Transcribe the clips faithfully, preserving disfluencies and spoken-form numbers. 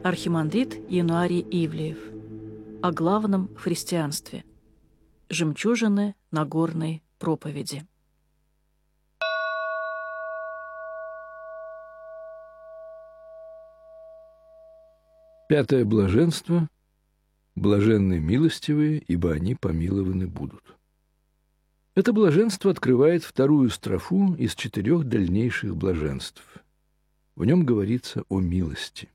Архимандрит Януарий Ивлеев. О главном в христианстве. Жемчужины Нагорной проповеди. Пятое блаженство. Блаженны милостивые, ибо они помилованы будут. Это блаженство открывает вторую строфу из четырех дальнейших блаженств. В нем говорится о милости.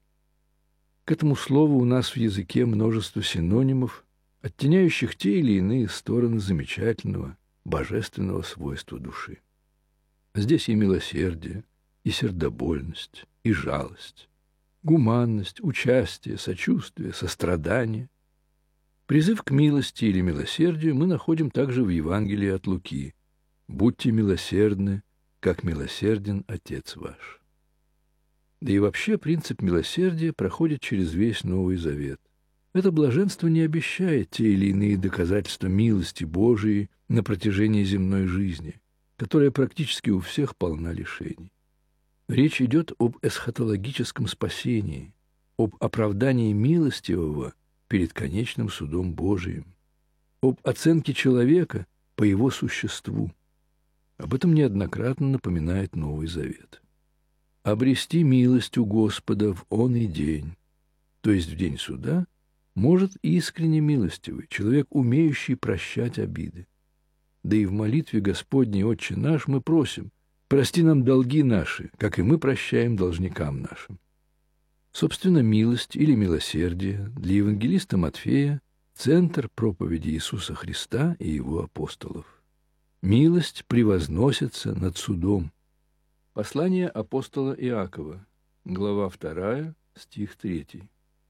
К этому слову у нас в языке множество синонимов, оттеняющих те или иные стороны замечательного, божественного свойства души. Здесь и милосердие, и сердобольность, и жалость, гуманность, участие, сочувствие, сострадание. Призыв к милости или милосердию мы находим также в Евангелии от Луки. «Будьте милосердны, как милосерден Отец ваш». Да и вообще принцип милосердия проходит через весь Новый Завет. Это блаженство не обещает те или иные доказательства милости Божией на протяжении земной жизни, которая практически у всех полна лишений. Речь идет об эсхатологическом спасении, об оправдании милостивого перед конечным судом Божиим, об оценке человека по его существу. Об этом неоднократно напоминает Новый Завет. Обрести милость у Господа в оный день, то есть в день суда, может искренне милостивый, человек, умеющий прощать обиды. Да и в молитве Господней «Отче наш» мы просим: «Прости нам долги наши, как и мы прощаем должникам нашим». Собственно, милость или милосердие для евангелиста Матфея – центр проповеди Иисуса Христа и Его апостолов. Милость превозносится над судом. Послание апостола Иакова, глава вторая, стих третий.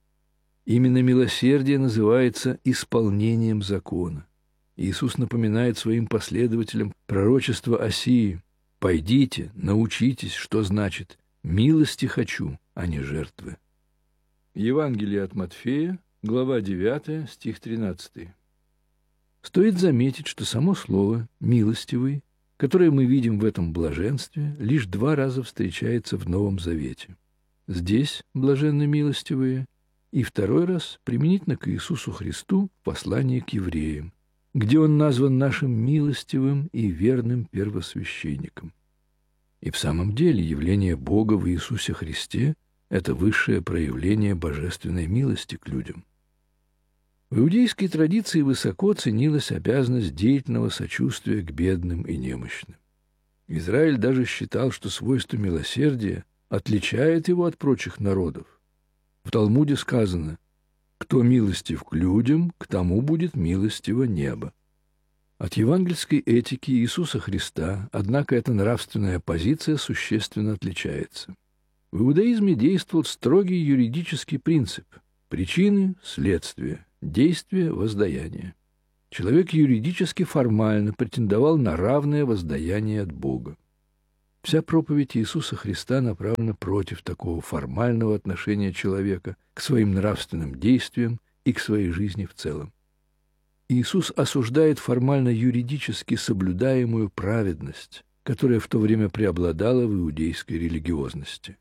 Именно милосердие называется исполнением закона. Иисус напоминает своим последователям пророчество Осии: «Пойдите, научитесь, что значит «милости хочу, а не жертвы». Евангелие от Матфея, глава девятая, стих тринадцатый. Стоит заметить, что само слово «милостивый», которое мы видим в этом блаженстве, лишь два раза встречается в Новом Завете. Здесь блаженны милостивые, и второй раз применительно к Иисусу Христу в послании к евреям, где Он назван нашим милостивым и верным первосвященником. И в самом деле явление Бога в Иисусе Христе – это высшее проявление божественной милости к людям. В иудейской традиции высоко ценилась обязанность деятельного сочувствия к бедным и немощным. Израиль даже считал, что свойство милосердия отличает его от прочих народов. В Талмуде сказано: «Кто милостив к людям, к тому будет милостиво небо». От евангельской этики Иисуса Христа, однако, эта нравственная позиция существенно отличается. В иудаизме действовал строгий юридический принцип – причины, следствия, действие, воздаяние. Человек юридически формально претендовал на равное воздаяние от Бога. Вся проповедь Иисуса Христа направлена против такого формального отношения человека к своим нравственным действиям и к своей жизни в целом. Иисус осуждает формально-юридически соблюдаемую праведность, которая в то время преобладала в иудейской религиозности.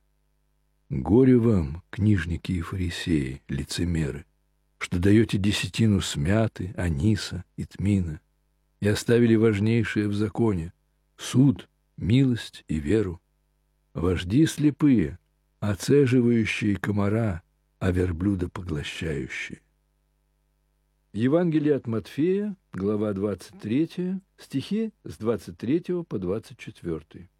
«Горе вам, книжники и фарисеи, лицемеры, что даете десятину смяты, аниса и тмина, и оставили важнейшее в законе – суд, милость и веру. Вожди слепые, оцеживающие комара, а верблюда поглощающие». Евангелие от Матфея, глава двадцать третья, стихи с двадцать третьего по двадцать четвёртый.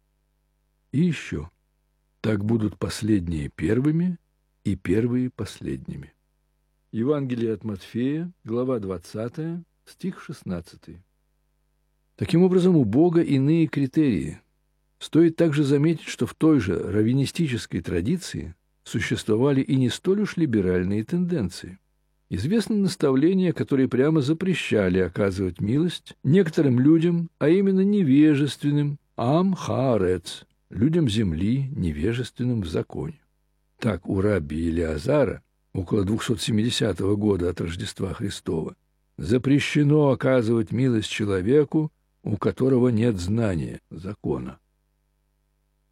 И еще: «Так будут последние первыми, и первые последними». Евангелие от Матфея, глава двадцатая, стих шестнадцатый. Таким образом, у Бога иные критерии. Стоит также заметить, что в той же раввинистической традиции существовали и не столь уж либеральные тенденции. Известны наставления, которые прямо запрещали оказывать милость некоторым людям, а именно невежественным, ам хаарец, людям земли, невежественным в законе. Так у рабби Илиазара около двухсот семидесятого года от Рождества Христова запрещено оказывать милость человеку, у которого нет знания закона.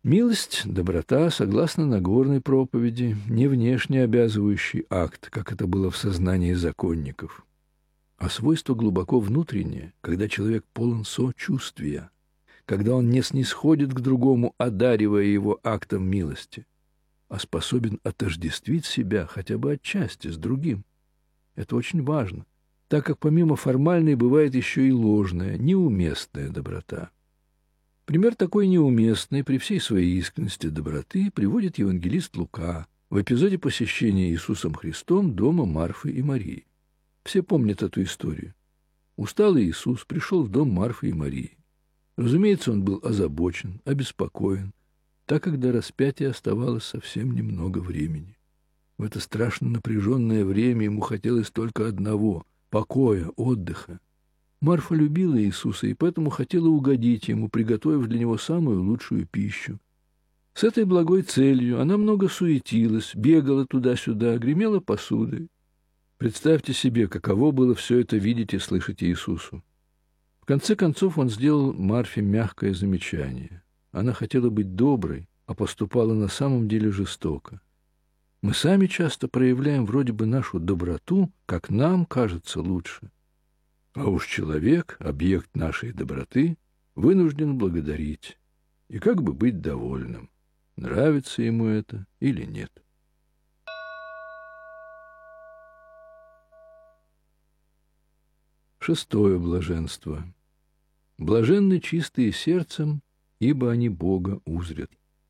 Милость, доброта, согласно Нагорной проповеди, не внешне обязывающий акт, как это было в сознании законников, а свойство глубоко внутреннее, когда человек полон сочувствия, когда он не снисходит к другому, одаривая его актом милости, а способен отождествить себя хотя бы отчасти с другим. Это очень важно, так как помимо формальной бывает еще и ложная, неуместная доброта. Пример такой неуместной при всей своей искренности доброты приводит евангелист Лука в эпизоде посещения Иисусом Христом дома Марфы и Марии. Все помнят эту историю. Усталый Иисус пришел в дом Марфы и Марии. Разумеется, он был озабочен, обеспокоен, так как до распятия оставалось совсем немного времени. В это страшно напряженное время ему хотелось только одного — покоя, отдыха. Марфа любила Иисуса и поэтому хотела угодить ему, приготовив для него самую лучшую пищу. С этой благой целью она много суетилась, бегала туда-сюда, гремела посудой. Представьте себе, каково было все это видеть и слышать Иисусу. В конце концов он сделал Марфе мягкое замечание. Она хотела быть доброй, а поступала на самом деле жестоко. Мы сами часто проявляем вроде бы нашу доброту, как нам кажется лучше. А уж человек, объект нашей доброты, вынужден благодарить. И как бы быть довольным, нравится ему это или нет. Шестое блаженство. Блаженны чистые сердцем, ибо они Бога узрят.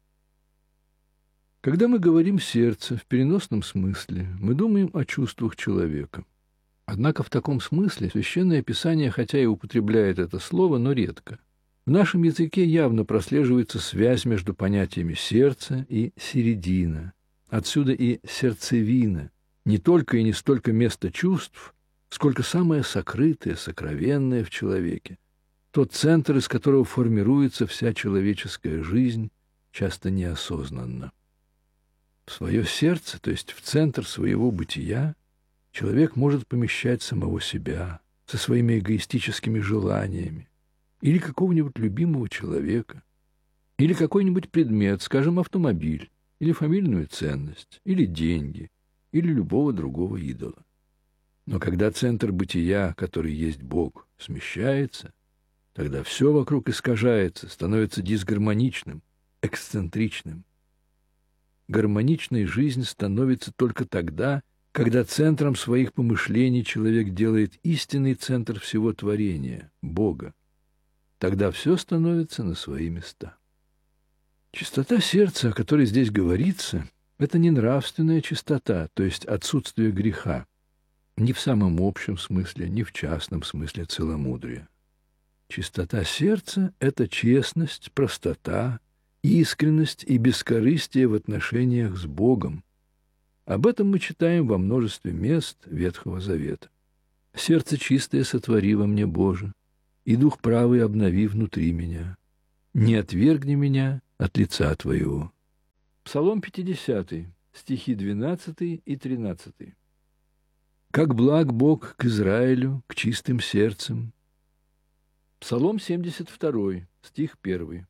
Когда мы говорим «сердце» в переносном смысле, мы думаем о чувствах человека. Однако в таком смысле Священное Писание, хотя и употребляет это слово, но редко. В нашем языке явно прослеживается связь между понятиями «сердце» и «середина». Отсюда и «сердцевина», не только и не столько место чувств, сколько самое сокрытое, сокровенное в человеке, тот центр, из которого формируется вся человеческая жизнь, часто неосознанно. В свое сердце, то есть в центр своего бытия, человек может помещать самого себя со своими эгоистическими желаниями, или какого-нибудь любимого человека, или какой-нибудь предмет, скажем, автомобиль, или фамильную ценность, или деньги, или любого другого идола. Но когда центр бытия, который есть Бог, смещается, тогда все вокруг искажается, становится дисгармоничным, эксцентричным. Гармоничной жизнь становится только тогда, когда центром своих помышлений человек делает истинный центр всего творения — Бога. Тогда все становится на свои места. Чистота сердца, о которой здесь говорится, это не нравственная чистота, то есть отсутствие греха, ни в самом общем смысле, ни в частном смысле целомудрия. Чистота сердца — это честность, простота, искренность и бескорыстие в отношениях с Богом. Об этом мы читаем во множестве мест Ветхого Завета. «Сердце чистое сотвори во мне, Боже, и дух правый обнови внутри меня. Не отвергни меня от лица Твоего». Псалом пятидесятый, стихи двенадцатый и тринадцатый. «Как благ Бог к Израилю, к чистым сердцам». Псалом семьдесят второй, стих первый.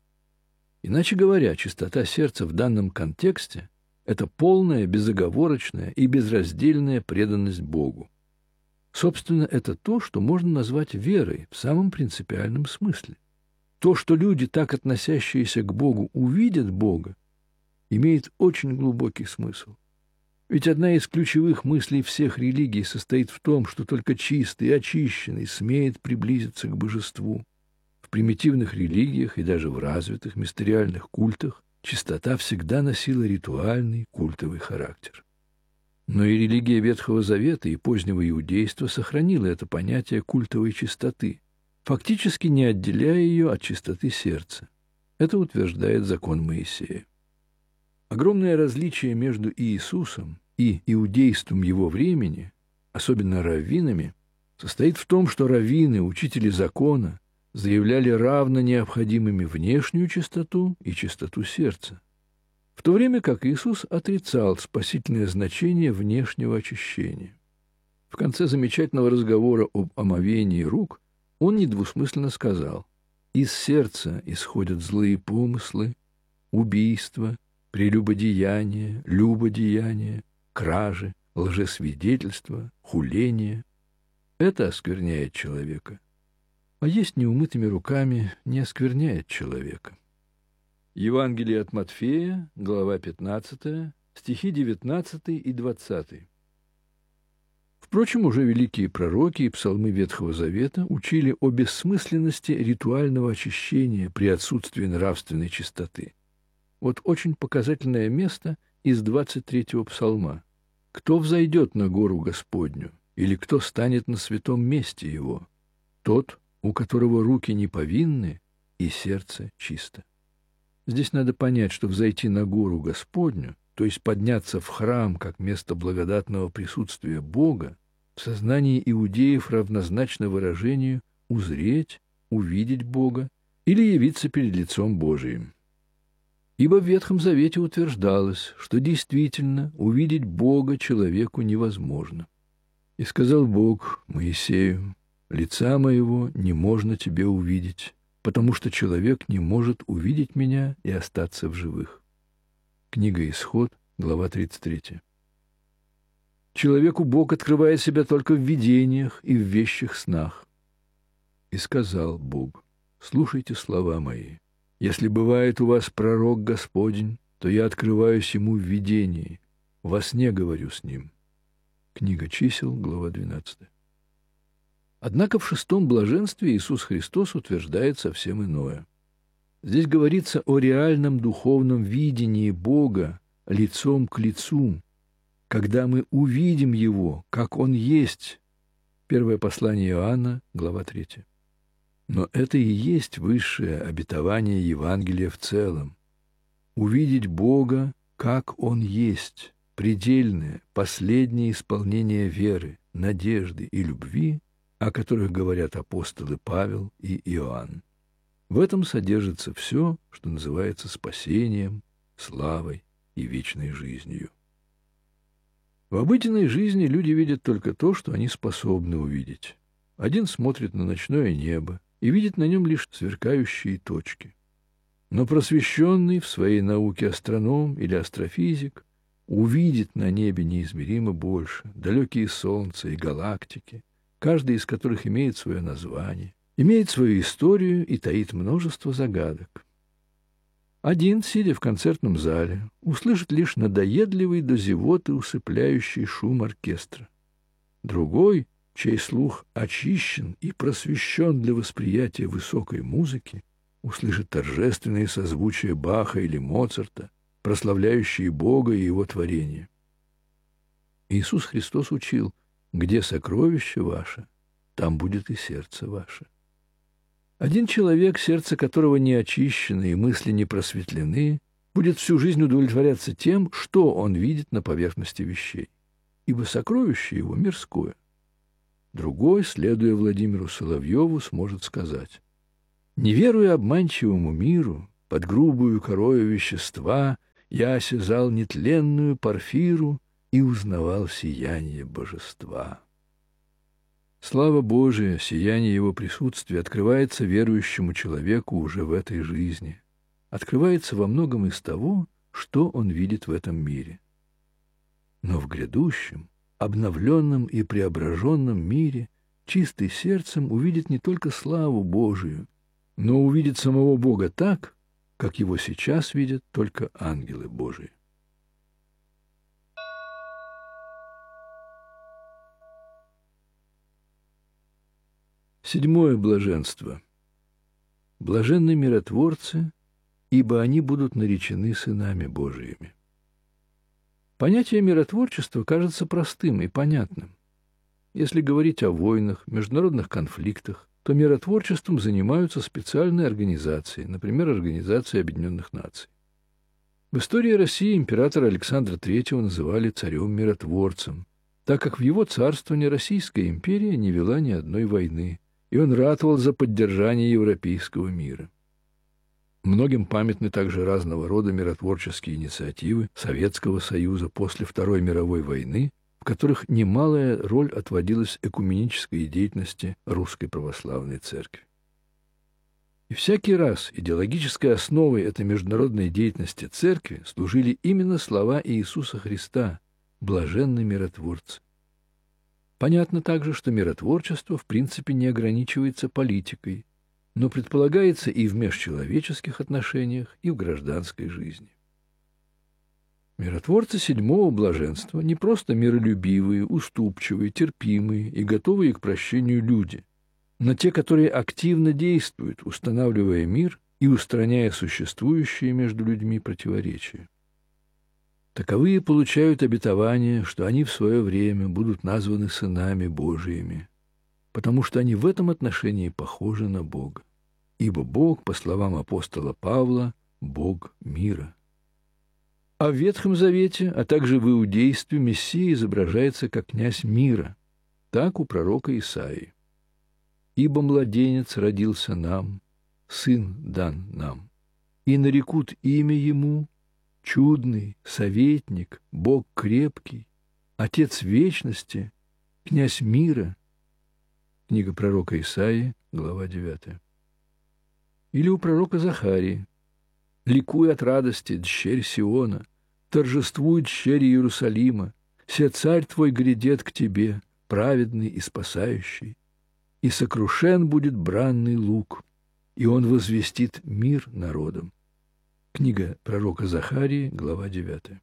Иначе говоря, чистота сердца в данном контексте — это полная, безоговорочная и безраздельная преданность Богу. Собственно, это то, что можно назвать верой в самом принципиальном смысле. То, что люди, так относящиеся к Богу, увидят Бога, имеет очень глубокий смысл. Ведь одна из ключевых мыслей всех религий состоит в том, что только чистый и очищенный смеет приблизиться к божеству. В примитивных религиях и даже в развитых мистериальных культах чистота всегда носила ритуальный культовый характер. Но и религия Ветхого Завета и позднего иудейства сохранила это понятие культовой чистоты, фактически не отделяя ее от чистоты сердца. Это утверждает закон Моисея. Огромное различие между Иисусом и иудейством его времени, особенно раввинами, состоит в том, что раввины, учители закона, заявляли равно необходимыми внешнюю чистоту и чистоту сердца, в то время как Иисус отрицал спасительное значение внешнего очищения. В конце замечательного разговора об омовении рук он недвусмысленно сказал: «Из сердца исходят злые помыслы, убийства, прелюбодеяния, любодеяния, кражи, лжесвидетельства, хуления. Это оскверняет человека. А есть неумытыми руками не оскверняет человека. Евангелие от Матфея, глава пятнадцатая, стихи девятнадцатый и двадцатый. Впрочем, уже великие пророки и псалмы Ветхого Завета учили о бессмысленности ритуального очищения при отсутствии нравственной чистоты. Вот очень показательное место из двадцать третьего псалма. «Кто взойдет на гору Господню, или кто станет на святом месте его? Тот, у которого руки не повинны и сердце чисто». Здесь надо понять, что взойти на гору Господню, то есть подняться в храм как место благодатного присутствия Бога, в сознании иудеев равнозначно выражению «узреть», «увидеть Бога» или «явиться перед лицом Божиим». Ибо в Ветхом Завете утверждалось, что действительно увидеть Бога человеку невозможно. «И сказал Бог Моисею: лица моего не можно тебе увидеть, потому что человек не может увидеть меня и остаться в живых». Книга Исход, глава тридцать третья. Человеку Бог открывает себя только в видениях и в вещих снах. «И сказал Бог: слушайте слова мои. Если бывает у вас пророк Господень, то я открываюсь ему в видении, во сне говорю с ним». Книга Чисел, глава двенадцатая. Однако в шестом блаженстве Иисус Христос утверждает совсем иное. Здесь говорится о реальном духовном видении Бога лицом к лицу, когда мы увидим Его, как Он есть. Первое послание Иоанна, глава третья. Но это и есть высшее обетование Евангелия в целом. Увидеть Бога, как Он есть, предельное, последнее исполнение веры, надежды и любви, о которых говорят апостолы Павел и Иоанн. В этом содержится все, что называется спасением, славой и вечной жизнью. В обыденной жизни люди видят только то, что они способны увидеть. Один смотрит на ночное небо и видит на нем лишь сверкающие точки. Но просвещенный в своей науке астроном или астрофизик увидит на небе неизмеримо больше, далекие солнца и галактики, каждый из которых имеет свое название, имеет свою историю и таит множество загадок. Один, сидя в концертном зале, услышит лишь надоедливый до зевоты усыпляющий шум оркестра. Другой, чей слух очищен и просвещен для восприятия высокой музыки, услышит торжественные созвучия Баха или Моцарта, прославляющие Бога и Его творение. Иисус Христос учил: где сокровище ваше, там будет и сердце ваше. Один человек, сердце которого не очищено и мысли не просветлены, будет всю жизнь удовлетворяться тем, что он видит на поверхности вещей, ибо сокровище его мирское. Другой, следуя Владимиру Соловьеву, сможет сказать: не веруя обманчивому миру, под грубую корою вещества, я осязал нетленную порфиру и узнавал сияние божества. Слава Божия, сияние Его присутствия открывается верующему человеку уже в этой жизни, открывается во многом из того, что он видит в этом мире. Но в грядущем, обновленном и преображенном мире чистый сердцем увидит не только славу Божию, но увидит самого Бога так, как Его сейчас видят только ангелы Божии. Седьмое блаженство. Блаженны миротворцы, ибо они будут наречены сынами Божиими. Понятие миротворчества кажется простым и понятным. Если говорить о войнах, международных конфликтах, то миротворчеством занимаются специальные организации, например, Организация Объединенных Наций. В истории России императора Александра Третьего называли царем-миротворцем, так как в его царствовании Российская империя не вела ни одной войны, и он ратовал за поддержание европейского мира. Многим памятны также разного рода миротворческие инициативы Советского Союза после Второй мировой войны, в которых немалая роль отводилась экуменической деятельности Русской Православной Церкви. И всякий раз идеологической основой этой международной деятельности Церкви служили именно слова Иисуса Христа «блаженны миротворцы». Понятно также, что миротворчество в принципе не ограничивается политикой, но предполагается и в межчеловеческих отношениях, и в гражданской жизни. Миротворцы седьмого блаженства не просто миролюбивые, уступчивые, терпимые и готовые к прощению люди, но те, которые активно действуют, устанавливая мир и устраняя существующие между людьми противоречия. Таковые получают обетование, что они в свое время будут названы сынами Божиими, потому что они в этом отношении похожи на Бога. Ибо Бог, по словам апостола Павла, Бог мира. А в Ветхом Завете, а также в иудействе Мессия изображается как князь мира, так у пророка Исаии. «Ибо младенец родился нам, сын дан нам, и нарекут имя ему чудный, советник, Бог крепкий, Отец вечности, князь мира». Книга пророка Исаии, глава девятая. Или у пророка Захарии: «Ликуй от радости, дщерь Сиона, торжествуй, дщерь Иерусалима, се царь твой грядет к тебе, праведный и спасающий, и сокрушен будет бранный лук, и он возвестит мир народам». Книга пророка Захарии, глава девятая.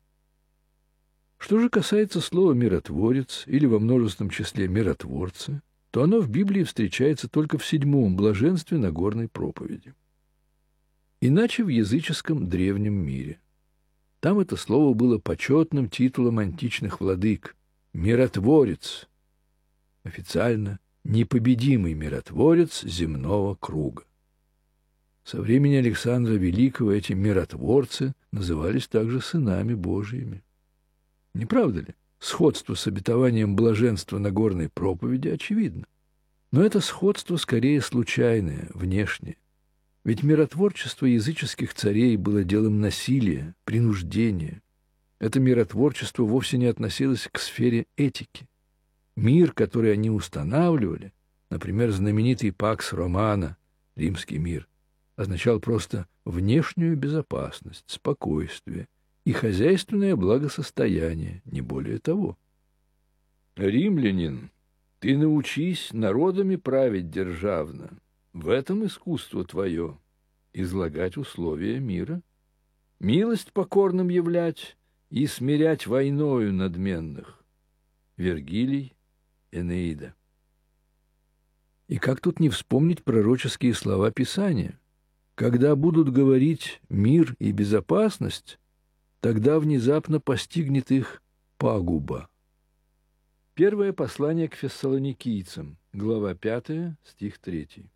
Что же касается слова «миротворец» или во множественном числе «миротворцы», то оно в Библии встречается только в седьмом блаженстве Нагорной проповеди. Иначе в языческом древнем мире. Там это слово было почетным титулом античных владык – «миротворец», официально «непобедимый миротворец земного круга». Со времени Александра Великого эти миротворцы назывались также сынами Божьими. Не правда ли? Сходство с обетованием блаженства Нагорной проповеди очевидно. Но это сходство скорее случайное, внешнее. Ведь миротворчество языческих царей было делом насилия, принуждения. Это миротворчество вовсе не относилось к сфере этики. Мир, который они устанавливали, например, знаменитый Пакс Романа, римский мир, означал просто внешнюю безопасность, спокойствие и хозяйственное благосостояние, не более того. «Римлянин, ты научись народами править державно. В этом искусство твое — излагать условия мира, милость покорным являть и смирять войною надменных». Вергилий, Энеида. И как тут не вспомнить пророческие слова Писания? Когда будут говорить «мир» и «безопасность», тогда внезапно постигнет их пагуба. Первое послание к фессалоникийцам, глава пятая, стих третий.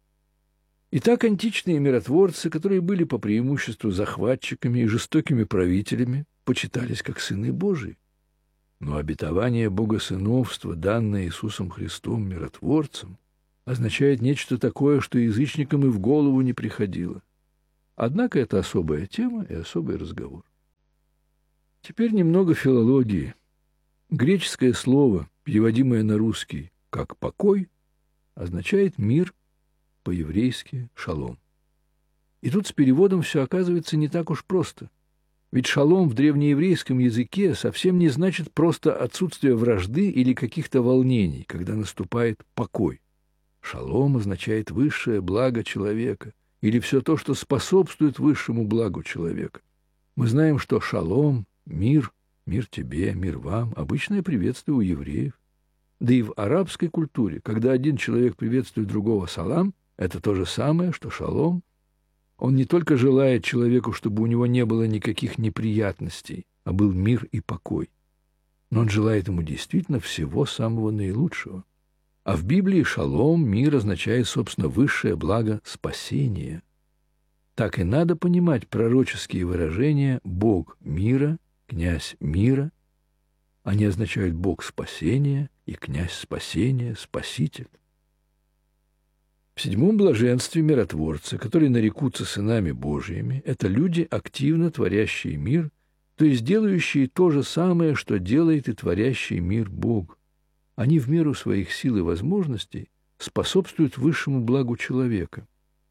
Итак, античные миротворцы, которые были по преимуществу захватчиками и жестокими правителями, почитались как сыны Божии. Но обетование богосыновства, данное Иисусом Христом миротворцам, означает нечто такое, что язычникам и в голову не приходило. Однако это особая тема и особый разговор. Теперь немного филологии. Греческое слово, переводимое на русский как «покой», означает «мир», по-еврейски «шалом». И тут с переводом все оказывается не так уж просто. Ведь шалом в древнееврейском языке совсем не значит просто отсутствие вражды или каких-то волнений, когда наступает покой. Шалом означает высшее благо человека или все то, что способствует высшему благу человека. Мы знаем, что шалом, мир, мир тебе, мир вам — обычное приветствие у евреев. Да и в арабской культуре, когда один человек приветствует другого салам, это то же самое, что шалом. Он не только желает человеку, чтобы у него не было никаких неприятностей, а был мир и покой, но он желает ему действительно всего самого наилучшего. А в Библии шалом, мир, означает, собственно, высшее благо спасения. Так и надо понимать пророческие выражения «Бог мира», «Князь мира». Они означают «Бог спасения» и «Князь спасения», «Спаситель». В седьмом блаженстве миротворцы, которые нарекутся сынами Божьими, это люди, активно творящие мир, то есть делающие то же самое, что делает и творящий мир Бог. Они в меру своих сил и возможностей способствуют высшему благу человека.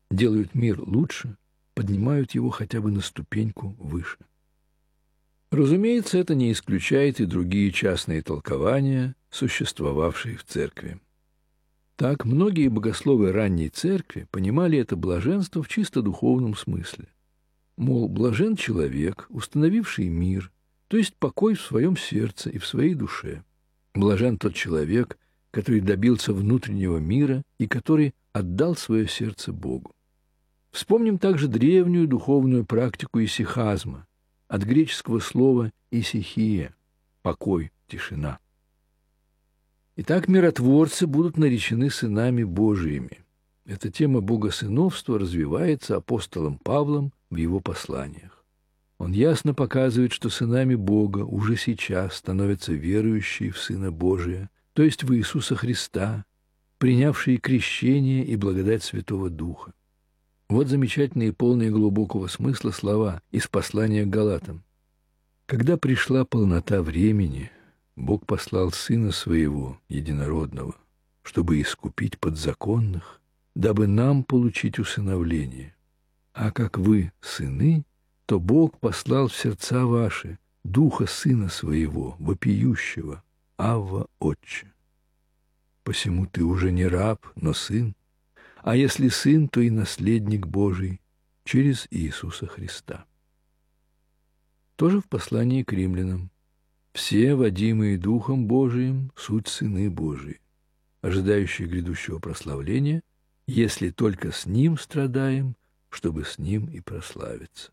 делают мир лучше, поднимают его хотя бы на ступеньку выше. Разумеется, это не исключает и другие частные толкования, существовавшие в церкви. Так многие богословы ранней церкви понимали это блаженство в чисто духовном смысле. Мол, блажен человек, установивший мир, то есть покой в своем сердце и в своей душе. Блажен тот человек, который добился внутреннего мира и который отдал свое сердце Богу. Вспомним также древнюю духовную практику исихазма, от греческого слова «исихия» – покой, тишина. Итак, миротворцы будут наречены сынами Божиими. Эта тема богосыновства развивается апостолом Павлом в его посланиях. Он ясно показывает, что сынами Бога уже сейчас становятся верующие в Сына Божия, то есть в Иисуса Христа, принявшие крещение и благодать Святого Духа. Вот замечательные и полные глубокого смысла слова из послания к Галатам. «Когда пришла полнота времени, Бог послал Сына Своего, Единородного, чтобы искупить подзаконных, дабы нам получить усыновление. А как вы сыны, то Бог послал в сердца ваши Духа Сына Своего, вопиющего, Авва, Отче. Посему ты уже не раб, но сын, а если сын, то и наследник Божий через Иисуса Христа». Тоже в послании к римлянам. «Все, водимые Духом Божиим, суть сыны Божии, ожидающие грядущего прославления, если только с Ним страдаем, чтобы с Ним и прославиться».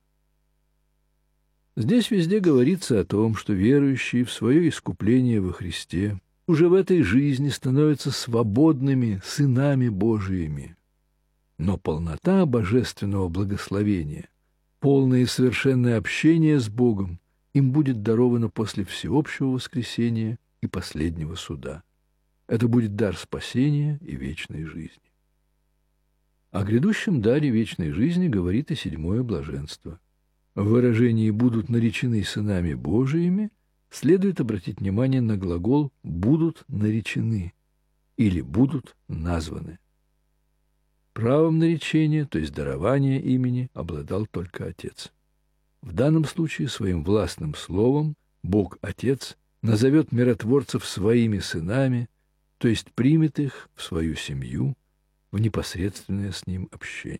Здесь везде говорится о том, что верующие в свое искупление во Христе уже в этой жизни становятся свободными сынами Божиими. Но полнота божественного благословения, полное и совершенное общение с Богом им будет даровано после всеобщего воскресения и последнего суда. Это будет дар спасения и вечной жизни. О грядущем даре вечной жизни говорит и седьмое блаженство. В выражении «будут наречены сынами Божиими» следует обратить внимание на глагол «будут наречены» или «будут названы». Правом наречения, то есть дарования имени, обладал только Отец. В данном случае своим властным словом Бог Отец назовет миротворцев своими сынами, то есть примет их в свою семью, в непосредственное с Ним общение.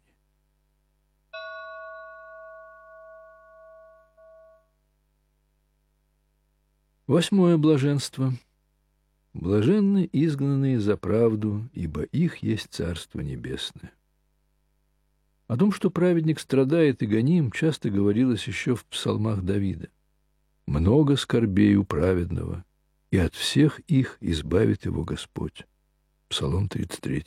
Восьмое блаженство. Блаженны изгнанные за правду, ибо их есть Царство Небесное. О том, что праведник страдает и гоним, часто говорилось еще в псалмах Давида. «Много скорбей у праведного, и от всех их избавит его Господь». Псалом тридцать три.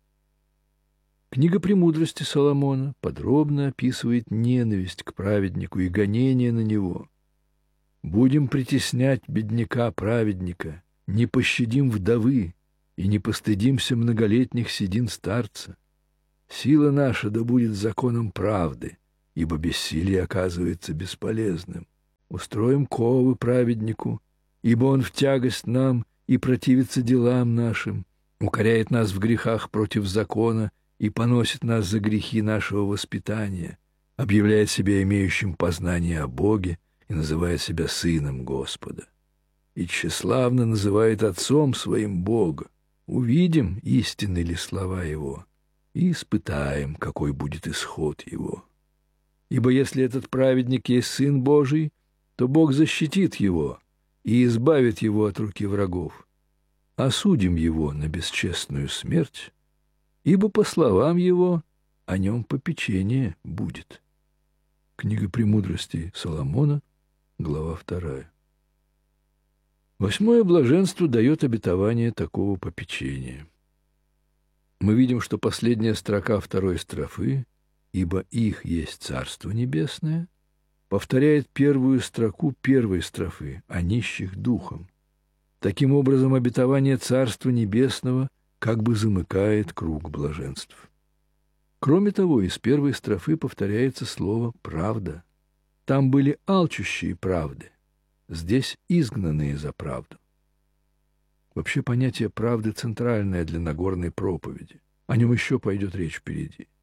Книга «Премудрости» Соломона подробно описывает ненависть к праведнику и гонение на него. «Будем притеснять бедняка-праведника, не пощадим вдовы и не постыдимся многолетних седин старца. Сила наша да будет законом правды, ибо бессилие оказывается бесполезным. Устроим ковы праведнику, ибо он в тягость нам и противится делам нашим, укоряет нас в грехах против закона и поносит нас за грехи нашего воспитания, объявляет себя имеющим познание о Боге и называет себя сыном Господа. И тщеславно называет отцом своим Бога. Увидим, истинны ли слова его, и испытаем, какой будет исход его. Ибо если этот праведник есть Сын Божий, то Бог защитит его и избавит его от руки врагов. Осудим его на бесчестную смерть, ибо, по словам его, о нем попечение будет». Книга «Премудрости» Соломона, глава вторая. Восьмое блаженство дает обетование такого попечения. Мы видим, что последняя строка второй строфы «Ибо их есть Царство Небесное» повторяет первую строку первой строфы о нищих духом. Таким образом, обетование Царства Небесного как бы замыкает круг блаженств. Кроме того, из первой строфы повторяется слово «правда». Там были алчущие правды, здесь изгнанные за правду. Вообще понятие правды центральное для Нагорной проповеди. О нем еще пойдет речь впереди.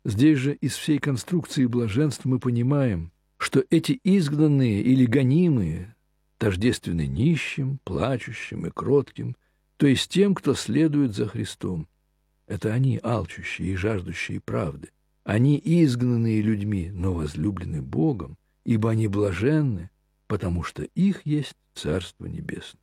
Здесь же из всей конструкции блаженств мы понимаем, что эти изгнанные или гонимые тождественны нищим, плачущим и кротким, то есть тем, кто следует за Христом. Это они, алчущие и жаждущие правды. Они изгнанные людьми, но возлюблены Богом, ибо они блаженны, потому что их есть Царство Небесное.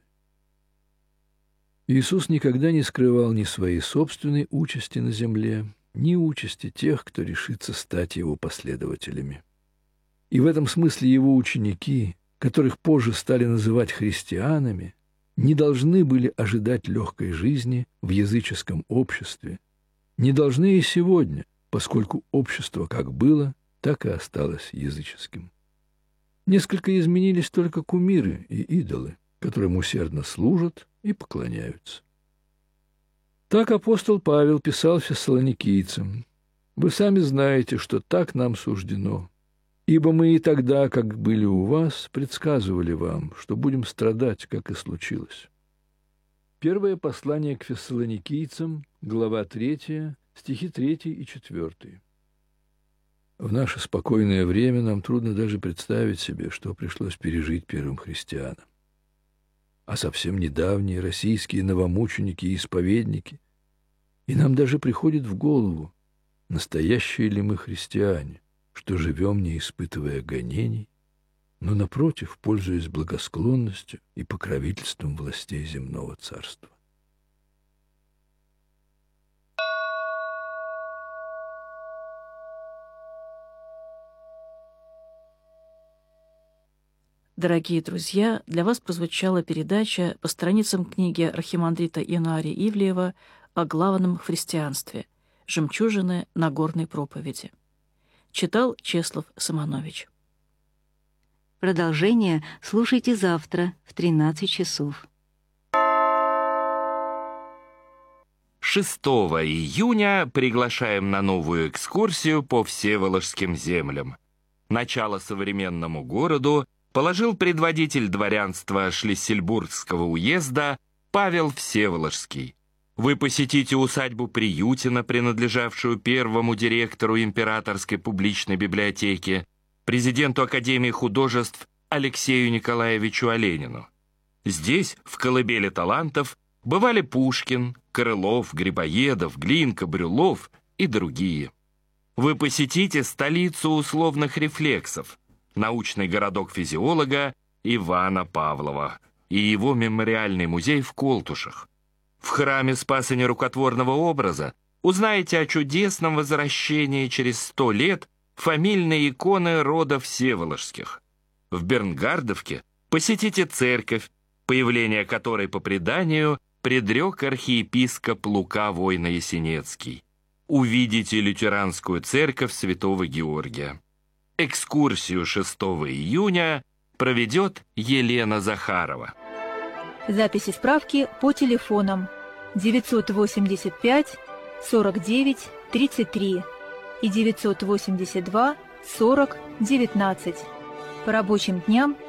Иисус никогда не скрывал ни своей собственной участи на земле, ни участи тех, кто решится стать Его последователями. И в этом смысле Его ученики, которых позже стали называть христианами, не должны были ожидать легкой жизни в языческом обществе, не должны и сегодня, поскольку общество как было, так и осталось языческим. Несколько изменились только кумиры и идолы, которым усердно служат и поклоняются. Так апостол Павел писал фессалоникийцам: «Вы сами знаете, что так нам суждено, ибо мы и тогда, как были у вас, предсказывали вам, что будем страдать, как и случилось». Первое послание к фессалоникийцам, глава третья, стихи третий и четвёртый. В наше спокойное время нам трудно даже представить себе, что пришлось пережить первым христианам. А совсем недавние российские новомученики и исповедники, и нам даже приходит в голову, настоящие ли мы христиане, что живем, не испытывая гонений, но, напротив, пользуясь благосклонностью и покровительством властей земного царства. Дорогие друзья, для вас прозвучала передача по страницам книги архимандрита Иоанна Ивлеева о главном христианстве «Жемчужины Нагорной проповеди». Читал Чеслав Самонович. Продолжение слушайте завтра в тринадцать часов. шестого июня приглашаем на новую экскурсию по Всеволожским землям. Начало современному городу положил предводитель дворянства Шлиссельбургского уезда Павел Всеволожский. Вы посетите усадьбу Приютина, принадлежавшую первому директору Императорской публичной библиотеки, президенту Академии художеств Алексею Николаевичу Оленину. Здесь, в колыбели талантов, бывали Пушкин, Крылов, Грибоедов, Глинка, Брюллов и другие. Вы посетите столицу условных рефлексов, научный городок физиолога Ивана Павлова и его мемориальный музей в Колтушах. В храме Спаса Нерукотворного образа узнаете о чудесном возвращении через сто лет фамильной иконы рода Всеволожских. В Бернгардовке посетите церковь, появление которой по преданию предрек архиепископ Лука Войно-Ясенецкий. Увидите лютеранскую церковь Святого Георгия. Экскурсию шестого июня проведет Елена Захарова. Записи справки по телефонам девятьсот восемьдесят пять сорок девять тридцать три и девятьсот восемьдесят два сорок девятнадцать. По рабочим дням